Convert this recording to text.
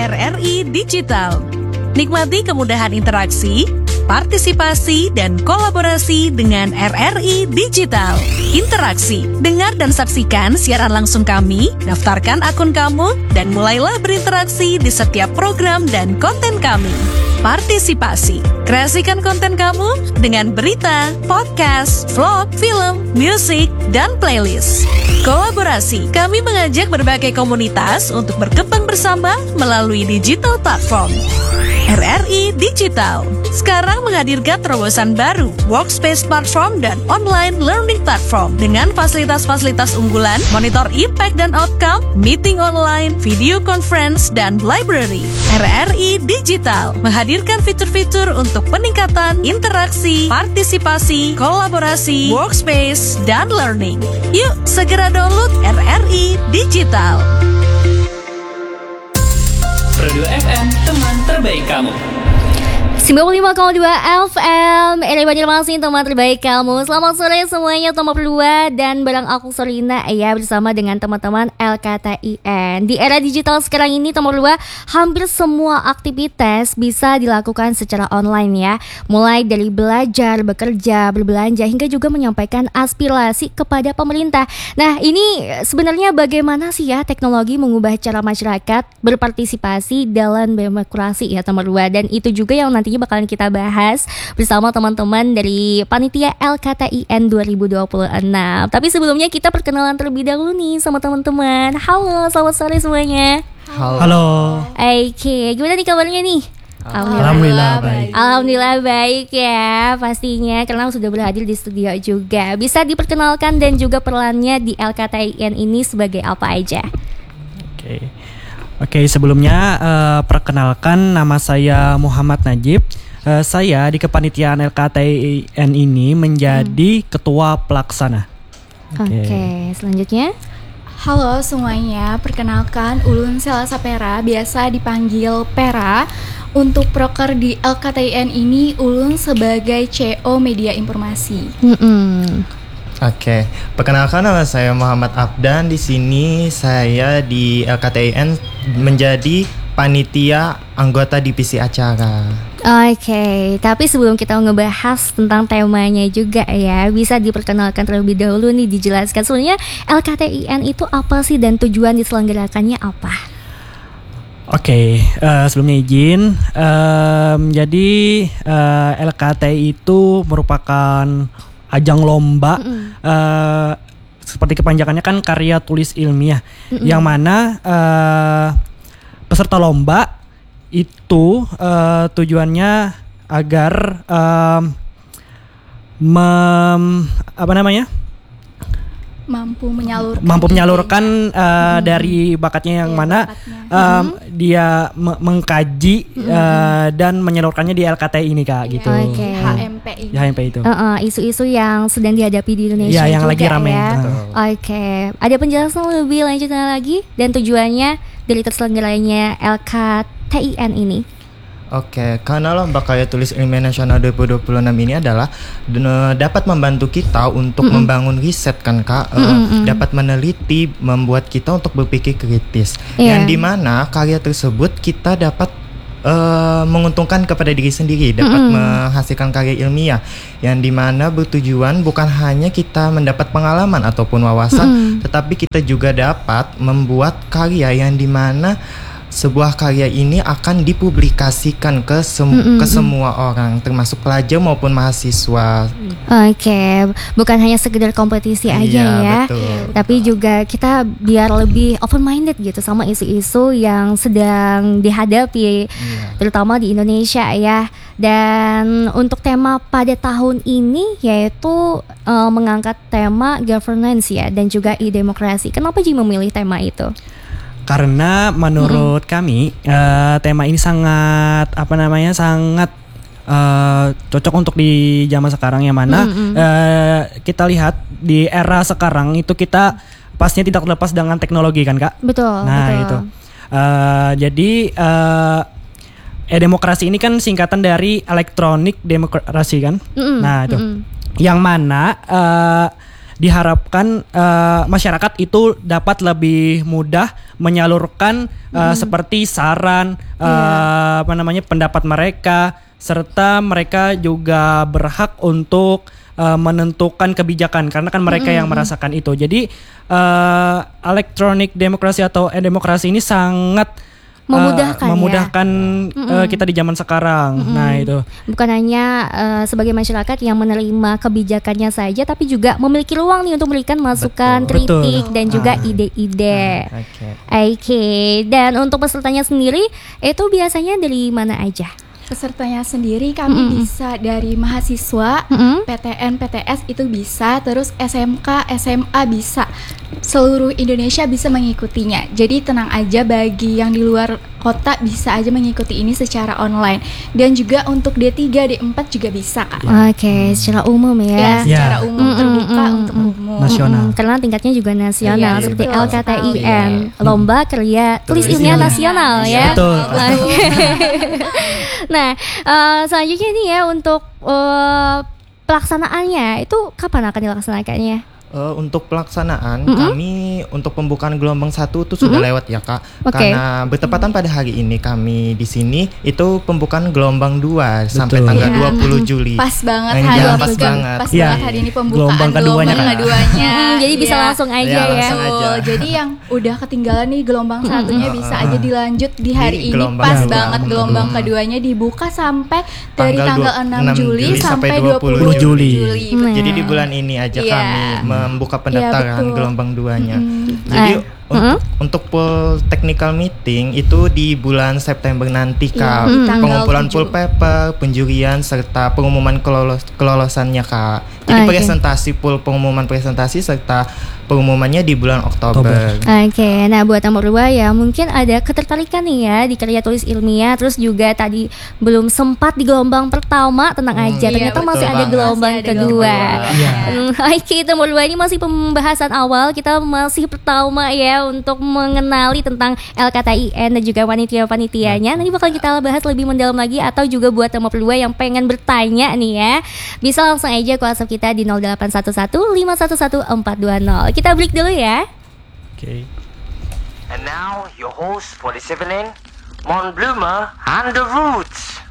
RRI Digital. Nikmati kemudahan interaksi, partisipasi, dan kolaborasi dengan RRI Digital. Interaksi, dengar dan saksikan siaran langsung kami, daftarkan akun kamu, dan mulailah berinteraksi di setiap program dan konten kami. Partisipasi, kreasikan konten kamu dengan berita, podcast, vlog, film, musik, dan playlist. Kolaborasi, kami mengajak berbagai komunitas untuk berkembang bersama melalui digital platform. RRI Digital sekarang menghadirkan terobosan baru, workspace platform dan online learning platform dengan fasilitas-fasilitas unggulan, monitor impact dan outcome, meeting online, video conference, dan library. RRI Digital menghadirkan fitur-fitur untuk peningkatan interaksi, partisipasi, kolaborasi, workspace, dan learning. Yuk, segera download RRI Digital. Produk FM, teman terbaik kamu. 95,2 FM Everybody Masih teman terbaik kamu. Selamat sore semuanya, teman berdua. Dan bareng aku Serina ya, bersama dengan teman-teman LKTIN. Di era digital sekarang ini teman berdua, hampir semua aktivitas bisa dilakukan secara online ya. Mulai dari belajar, bekerja, berbelanja, hingga juga menyampaikan aspirasi kepada pemerintah. Nah, ini sebenarnya bagaimana sih ya teknologi mengubah cara masyarakat berpartisipasi dalam demokrasi ya teman berdua. Dan itu juga yang nanti bakalan kita bahas bersama teman-teman dari Panitia LKTIN 2026. Tapi sebelumnya kita perkenalan terlebih dahulu nih sama teman-teman. Halo, selamat sore semuanya. Halo. Oke, gimana nih kabarnya nih? Alhamdulillah baik. Alhamdulillah baik ya, pastinya karena sudah berhadir di studio juga. Bisa diperkenalkan dan juga perannya di LKTIN ini sebagai apa aja? Oke, sebelumnya perkenalkan, nama saya Muhammad Najib. Saya di kepanitiaan LKTIN ini menjadi ketua pelaksana. Oke, selanjutnya. Halo semuanya, perkenalkan Ulun Selasa Pera, biasa dipanggil Pera. Untuk proker di LKTIN ini Ulun sebagai CO Media Informasi. Oke, perkenalkan nama saya Muhammad Abdan. Di sini saya di LKTIN menjadi panitia anggota divisi acara. Oke, tapi sebelum kita ngebahas tentang temanya juga ya, bisa diperkenalkan terlebih dahulu nih, dijelaskan sebenarnya LKTIN itu apa sih dan tujuan diselenggarakannya apa? Oke, sebelumnya izin, jadi LKTI itu merupakan ajang lomba, seperti kepanjangannya kan karya tulis ilmiah, yang mana peserta lomba itu tujuannya agar mampu menyalurkan dari bakatnya yang mana dia mengkaji dan menyalurkannya di LKTI ini Kak, gitu. HMP ini. HMP itu. Isu-isu yang sedang dihadapi di Indonesia ya, yang juga lagi ramai. Ya. Oke, ada penjelasan lebih lanjutnya lagi dan tujuannya dari terselenggaranya LKTIN ini? Oke, karena lomba karya tulis ilmiah nasional 2026 ini adalah dapat membantu kita untuk membangun riset kan Kak, dapat meneliti, membuat kita untuk berpikir kritis, yang dimana karya tersebut kita dapat menguntungkan kepada diri sendiri, dapat menghasilkan karya ilmiah yang dimana bertujuan bukan hanya kita mendapat pengalaman ataupun wawasan, tetapi kita juga dapat membuat karya yang dimana sebuah karya ini akan dipublikasikan ke semua orang, termasuk pelajar maupun mahasiswa. Oke, bukan hanya sekedar kompetisi aja ya, betul. Tapi juga kita biar lebih open minded gitu sama isu-isu yang sedang dihadapi, terutama di Indonesia ya. Dan untuk tema pada tahun ini yaitu mengangkat tema governance ya, dan juga e-demokrasi. Kenapa Ji memilih tema itu? Karena menurut kami tema ini sangat cocok untuk di zaman sekarang, yang mana kita lihat di era sekarang itu kita pastinya tidak terlepas dengan teknologi kan Kak. Betul. Nah betul. itu jadi demokrasi ini kan singkatan dari elektronik demokrasi kan. Nah itu yang mana diharapkan masyarakat itu dapat lebih mudah menyalurkan seperti saran pendapat mereka, serta mereka juga berhak untuk menentukan kebijakan karena kan mereka yang merasakan itu. Jadi elektronik demokrasi atau demokrasi ini sangat memudahkan kita di zaman sekarang. Nah itu bukan hanya sebagai masyarakat yang menerima kebijakannya saja, tapi juga memiliki ruang nih untuk memberikan masukan, kritik dan juga ide-ide. Oke. Dan untuk pesertanya sendiri itu biasanya dari mana aja? Pesertanya sendiri kami bisa dari mahasiswa, PTN, PTS itu bisa, terus SMK, SMA bisa. Seluruh Indonesia bisa mengikutinya. Jadi tenang aja, bagi yang di luar kota bisa aja mengikuti ini secara online. Dan juga untuk D3, D4 juga bisa, Kak. Oke, secara umum ya. Secara umum, terbuka untuk umum. Nasional. Karena tingkatnya juga nasional seperti betul. LKTIN, Lomba Karya Tulis Ilmiah Nasional ya. Betul. Nah, selanjutnya nih ya untuk pelaksanaannya itu kapan akan dilaksanakannya? Untuk pelaksanaan kami untuk pembukaan gelombang 1 itu sudah lewat ya Kak. Oke. Karena bertepatan pada hari ini kami di sini itu pembukaan gelombang 2 sampai tanggal 20 Juli. Pas banget Nah, hari iya, ini. pas banget. Pas Iya. banget hari ini pembukaan Gelombang keduanya, Kak. Jadi bisa langsung aja Iya, ya. langsung aja. Betul. Jadi yang udah ketinggalan nih gelombang satunya bisa aja dilanjut di hari Di ini. gelombang Pas kedua. banget gelombang keduanya dibuka sampai dari tanggal 6 Juli sampai 20 Juli. Betul. Jadi di bulan ini aja Iya. kami membuka pendaftaran betul. gelombang 2-nya. Jadi untuk pool technical meeting itu di bulan September nanti Kak. di tanggal Pengumpulan 7. pool paper, penjurian serta pengumuman kelolosannya Kak. Jadi Oke. presentasi pool, pengumuman presentasi serta pengumumannya di bulan Oktober. Oke, nah buat nomor 2 ya mungkin ada ketertarikan nih ya di karya tulis ilmiah, terus juga tadi belum sempat di gelombang pertama, tenang aja, Iya, ternyata betul masih ada banget. gelombang Masih ada kedua. gelombang Oke, nomor 2 ini masih pembahasan awal, kita masih pertama ya untuk mengenali tentang LKTIN dan juga panitia-panitianya. Nanti bakal kita bahas lebih mendalam lagi, atau juga buat nomor 2 yang pengen bertanya nih ya, bisa langsung aja ke WhatsApp kita di 0811 511 420. Kita break dulu ya. Oke. And now, your host for this evening, Mon Bloomer and the Roots.